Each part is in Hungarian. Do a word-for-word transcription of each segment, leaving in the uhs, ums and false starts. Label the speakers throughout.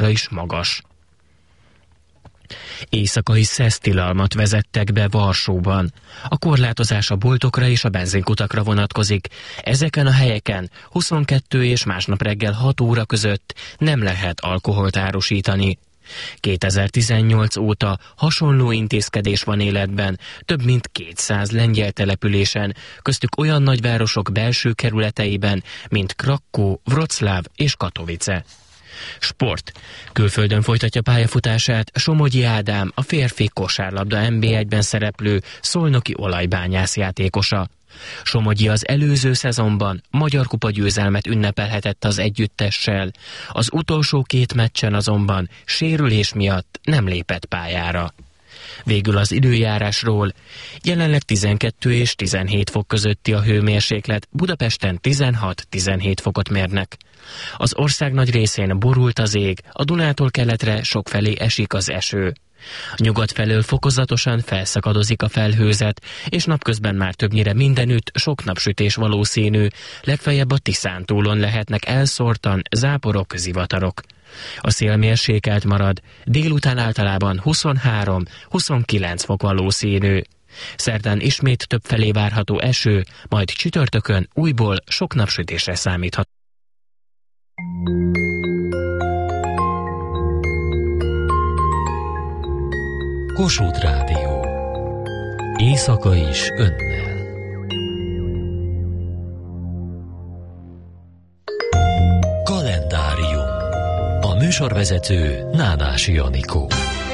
Speaker 1: is magas. Éjszakai szesztilalmat vezettek be Varsóban. A korlátozás a boltokra és a benzinkutakra vonatkozik. Ezeken a helyeken huszonkettő és másnap reggel hat óra között nem lehet alkoholt árusítani. kétezer-tizennyolc óta hasonló intézkedés van életben több mint kétszáz lengyel településen, köztük olyan nagyvárosok belső kerületeiben, mint Krakkó, Wroclaw és Katowice. Sport. Külföldön folytatja pályafutását Somogyi Ádám, a férfi kosárlabda en bé egyben szereplő szolnoki olajbányász játékosa. Somogyi az előző szezonban magyar kupa győzelmet ünnepelhetett az együttessel, az utolsó két meccsen azonban sérülés miatt nem lépett pályára. Végül az időjárásról. Jelenleg tizenkettő és tizenhét fok közötti a hőmérséklet, Budapesten tizenhat-tizenhét fokot mérnek. Az ország nagy részén borult az ég, a Dunától keletre sokfelé esik az eső. Nyugat felől fokozatosan felszakadozik a felhőzet, és napközben már többnyire mindenütt sok napsütés valószínű, legfeljebb a Tiszántúlon lehetnek elszórtan záporok, zivatarok. A szél mérsékelt marad, délután általában huszonhárom-huszonkilenc fok valószínű. Szerdán ismét többfelé várható eső, majd csütörtökön újból sok napsütésre számíthat.
Speaker 2: Kossuth Rádió. Éjszaka is önnel. Kalendárium. A műsorvezető Nádási Anikó.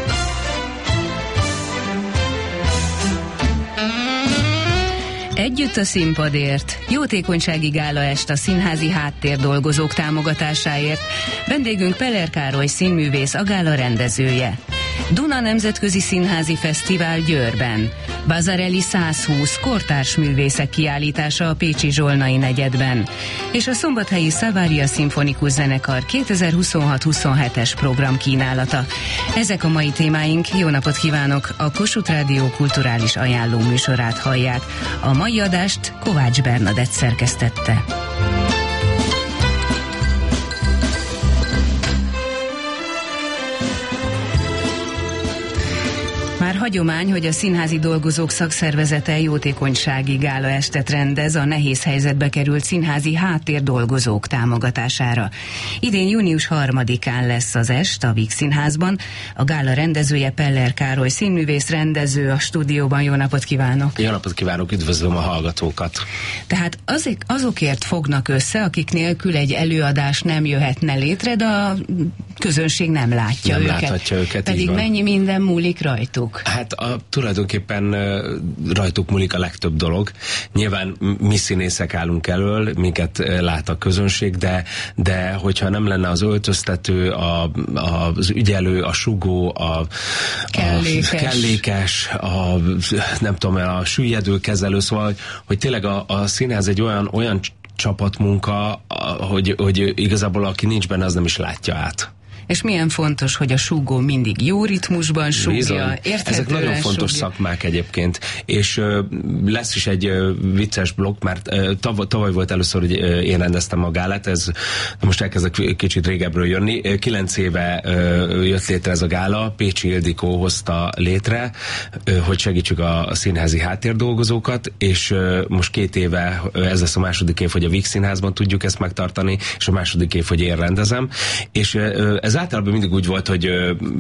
Speaker 3: Együtt a színpadért, jótékonysági gálaest a színházi háttérdolgozók támogatásáért. Vendégünk Peller Károly színművész, a gála rendezője. Duna Nemzetközi Színházi Fesztivál Győrben. Bazarelli százhúsz kortárs művészek kiállítása a pécsi Zsolnai negyedben. És a szombathelyi Savaria Szimfonikus Zenekar kétezer-huszonhat-huszonhetes program kínálata. Ezek a mai témáink. Jó napot kívánok! A Kossuth Rádió kulturális ajánló műsorát hallják. A mai adást Kovács Bernadett szerkesztette. Már hagyomány, hogy a színházi dolgozók szakszervezete jótékonysági gálaestet rendez a nehéz helyzetbe került színházi háttérdolgozók támogatására. Idén június harmadikán lesz az est a Víg Színházban. A gála rendezője Peller Károly színművész, rendező a stúdióban. Jó napot kívánok!
Speaker 4: Jó napot kívánok, üdvözlöm a hallgatókat!
Speaker 3: Tehát azok, azokért fognak össze, akik nélkül egy előadás nem jöhetne létre, de a közönség nem látja
Speaker 4: nem
Speaker 3: őket.
Speaker 4: láthatja őket.
Speaker 3: Pedig mennyi minden múlik rajtuk?
Speaker 4: Hát a, tulajdonképpen uh, rajtuk múlik a legtöbb dolog. Nyilván mi színészek állunk elől, minket uh, lát a közönség, de, de hogyha nem lenne az öltöztető, a, a, az ügyelő, a sugó, a kellékes, a, kellékes, a nem tudom, a süllyedőkezelő, szóval, hogy tényleg a, a színház egy olyan, olyan csapatmunka, hogy, hogy igazából aki nincs benne, az nem is látja át.
Speaker 3: És milyen fontos, hogy a súgó mindig jó ritmusban súgja, érthetően.
Speaker 4: Ezek nagyon fontos súgja. Szakmák egyébként, és uh, lesz is egy uh, vicces blokk, mert uh, tav- tavaly volt először, hogy uh, én rendeztem a gálát, ez most elkezdek kicsit régebről jönni. Uh, kilenc éve uh, jött létre ez a gála, Pécsi Ildikó hozta létre, uh, hogy segítsük a, a színházi háttérdolgozókat, és uh, most két éve, uh, ez lesz a második év, hogy a Víg Színházban tudjuk ezt megtartani, és a második év, hogy én rendezem, és uh, ez általában mindig úgy volt, hogy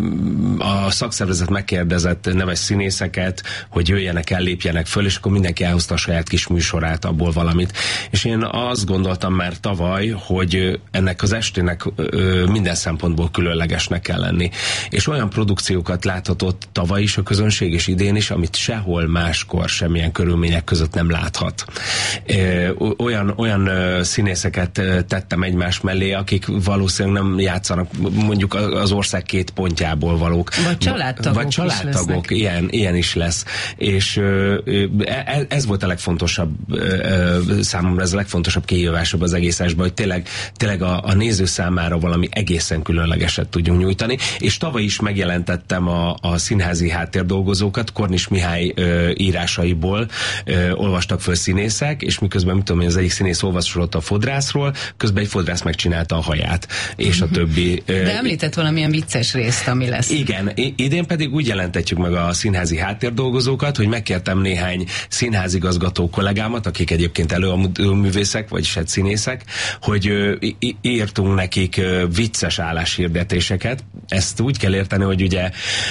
Speaker 4: a szakszervezet megkérdezett neves színészeket, hogy jöjjenek el, lépjenek föl, és akkor mindenki elhozta a saját kis műsorát, abból valamit. És én azt gondoltam már tavaly, hogy ennek az estének minden szempontból különlegesnek kell lenni. És olyan produkciókat láthatott tavaly is a közönség, és idén is, amit sehol máskor, semmilyen körülmények között nem láthat. Olyan, olyan színészeket tettem egymás mellé, akik valószínűleg nem játszanak mondjuk az ország két pontjából valók.
Speaker 3: Vagy családtagok.
Speaker 4: Vagy családtagok, ilyen, ilyen is lesz. És ez volt a legfontosabb számomra, ez a legfontosabb kihívásabb az egész esben, hogy tényleg, tényleg a, a néző számára valami egészen különlegeset tudjunk nyújtani. És tavaly is megjelentettem a, a színházi háttérdolgozókat, Kornis Mihály ö, írásaiból ö, olvastak föl színészek, és miközben, mit tudom én, az egyik színész olvasott a fodrászról, közben egy fodrász megcsinálta a haját, és a többi.
Speaker 3: De említett valamilyen vicces részt, ami lesz.
Speaker 4: Igen, idén pedig úgy jelentetjük meg a színházi háttérdolgozókat, hogy megkértem néhány színházigazgató kollégámat, akik egyébként előművészek, vagyis hát színészek, hogy írtunk nekik vicces álláshirdetéseket. Ezt úgy kell érteni, hogy ugye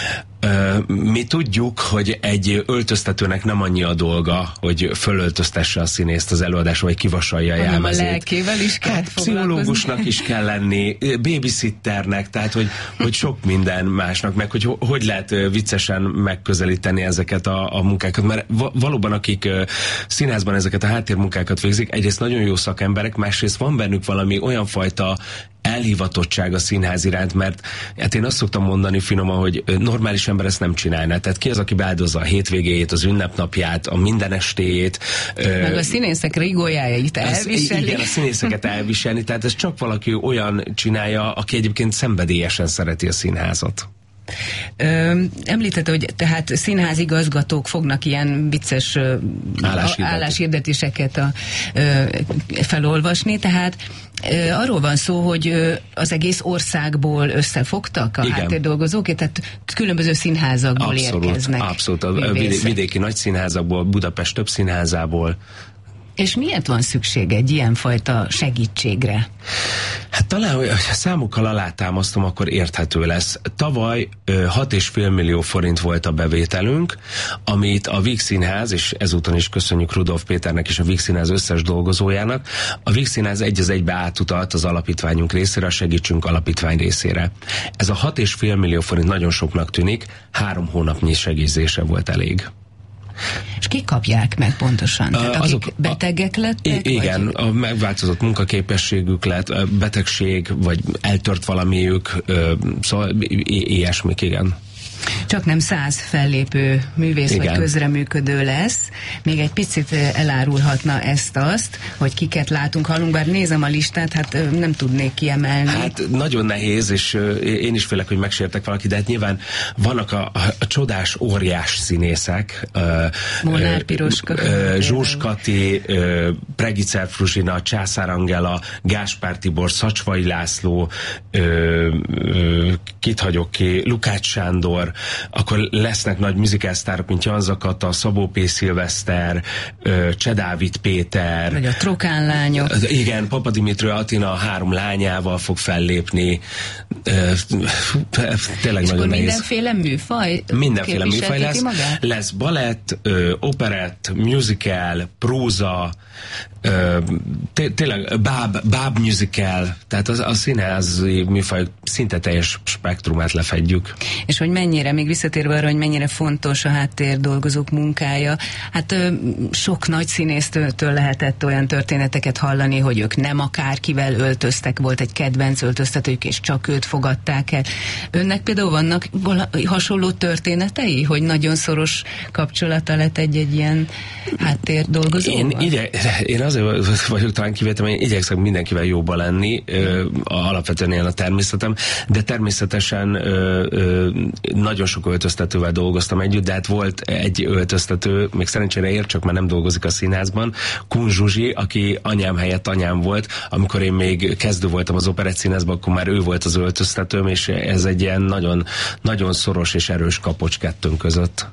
Speaker 4: mi tudjuk, hogy egy öltöztetőnek nem annyi a dolga, hogy fölöltöztesse a színészt az előadásra, vagy kivasalja a jelmezét.
Speaker 3: A lelkével is kell hát,
Speaker 4: pszichológusnak is kell lenni, babysitternek, tehát hogy, hogy sok minden másnak, meg hogy hogy lehet viccesen megközelíteni ezeket a, a munkákat, mert valóban akik színházban ezeket a háttérmunkákat végzik, egyrészt nagyon jó szakemberek, másrészt van bennük valami olyan fajta elhivatottság a színház iránt, mert hát én azt szoktam mondani finoman, hogy normális ember ezt nem csinálna. Tehát ki az, aki beáldozza a hétvégéjét, az ünnepnapját, a mindenestéjét.
Speaker 3: Meg a színészek rigójáit elviseli.
Speaker 4: Igen, a színészeket elviselni, tehát ez csak valaki olyan csinálja, aki egyébként szenvedélyesen szereti a színházat.
Speaker 3: Ö, említette, hogy tehát színházigazgatók fognak ilyen vicces álláshirdetéseket a, ö, felolvasni, tehát ö, arról van szó, hogy ö, az egész országból összefogtak a Igen. háttérdolgozók, tehát különböző színházakból
Speaker 4: abszolút,
Speaker 3: érkeznek.
Speaker 4: Abszolút, a vidéki nagy színházakból, Budapest több színházából.
Speaker 3: És miért van szükség egy ilyenfajta segítségre?
Speaker 4: Hát talán, hogy számokkal alátámasztom, akkor érthető lesz. Tavaly hat és fél millió forint volt a bevételünk, amit a Víg Színház, és ezúton is köszönjük Rudolf Péternek és a Víg Színház összes dolgozójának, a Víg Színház egy az egybe átutalt az alapítványunk részére, a Segítsünk alapítvány részére. Ez a hat és fél millió forint nagyon soknak tűnik, három hónapnyi segélyzése volt elég.
Speaker 3: És kik kapják meg pontosan? Tehát akik azok, betegek lettek?
Speaker 4: Igen,
Speaker 3: vagy?
Speaker 4: A megváltozott munkaképességük lett, betegség, vagy eltört valamiük, szóval ilyesmik, igen.
Speaker 3: Csak nem száz fellépő művész Igen. vagy közreműködő lesz. Még egy picit elárulhatna ezt-azt, hogy kiket látunk, hallunk, bár nézem a listát, hát nem tudnék kiemelni.
Speaker 4: Hát nagyon nehéz, és én is félek, hogy megsértek valaki, de hát nyilván vannak a, a, a csodás óriás színészek.
Speaker 3: Molnár Piroska.
Speaker 4: Zsúrs Kati, Pregicer Fruzsina, Császár Angela, Gáspár Tibor, Szacsvai László, kit hagyok ki, Lukács Sándor, akkor lesznek nagy musicalsztárok, mint Janza Kata, Szabó P. Szilveszter, Cseh Dávid Péter.
Speaker 3: Vagy a Trokán lányok.
Speaker 4: Igen, Papa Dimitri Atina három lányával fog fellépni. Tényleg
Speaker 3: és
Speaker 4: nagyon nehéz.
Speaker 3: mindenféle műfaj?
Speaker 4: Mindenféle műfaj lesz. Magát? Lesz balett, operett, musical, próza, tényleg báb, báb musical, tehát a, a színházi műfaj szinte teljes spektrumát lefedjük.
Speaker 3: És hogy mennyire, még visszatérve arra, hogy mennyire fontos a háttérdolgozók munkája, hát ö, sok nagy színésztől lehetett olyan történeteket hallani, hogy ők nem akárkivel öltöztek, volt egy kedvenc öltöztetők, és csak őt fogadták el. Önnek például vannak hasonló történetei, hogy nagyon szoros kapcsolata lett egy-egy ilyen háttérdolgozóval?
Speaker 4: Én, igye, én azért vagyok talán kivétem, én igyekszem mindenkivel jóba lenni, ö, alapvetően ilyen a természetem, de természetesen ö, ö, nagyon sok öltöztetővel dolgoztam együtt, de hát volt egy öltöztető, még szerencsére ér, csak már nem dolgozik a színházban, Kun Zsuzsi, aki anyám helyett anyám volt, amikor én még kezdő voltam az Operett Színházban, akkor már ő volt az öltöztetőm, és ez egy ilyen nagyon, nagyon szoros és erős kapocs kettőnk között.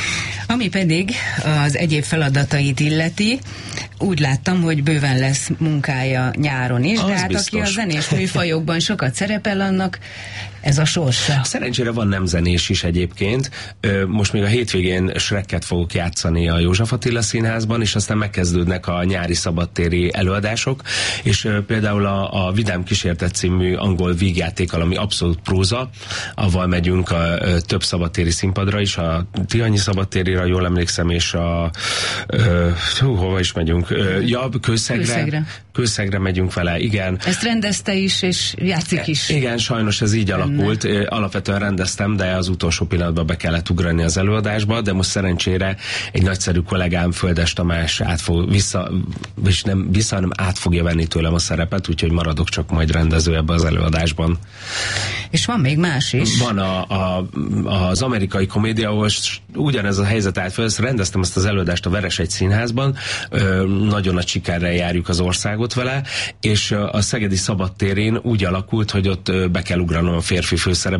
Speaker 3: Ami pedig az egyéb feladatait illeti, úgy láttam, hogy bőven lesz munkája nyáron is,
Speaker 4: az
Speaker 3: de hát
Speaker 4: biztos.
Speaker 3: Aki a zenés műfajokban sokat szerepel, annak ez a sorsa.
Speaker 4: Szerencsére van nem zenés is egyébként. Most még a hétvégén Shrekket fogok játszani a József Attila Színházban, és aztán megkezdődnek a nyári szabadtéri előadások, és például a, a Vidám Kísértet című angol vígjátékkal, ami abszolút próza, avval megyünk a, a több szabadtéri színpadra is, a Tihanyi szabadtérire, jól emlékszem, és a ö, hú, hova is megyünk? Ö, ja, Kőszegre. Kőszegre. Kőszegre megyünk vele, igen.
Speaker 3: Ezt rendezte is, és játszik is.
Speaker 4: Igen, sajnos ez így alakult. Alapvetően rendeztem, de az utolsó pillanatban be kellett ugrani az előadásba, de most szerencsére egy nagyszerű kollégám, Földes Tamás át fog, vissza, és nem vissza, hanem át fogja venni tőlem a szerepet, úgyhogy maradok csak majd rendező ebbe az előadásban. És van még más is. Van a, a, az amerikai komédia, ahol ugyanez a helyzet állt fel, rendeztem ezt az előadást a Veresegy Színházban, ö, nagyon nagy sikerrel járjuk az országot, barátságot vele, és a Szegedi Szabadtérén úgy alakult, hogy ott be kell ugranom a férfi főszerep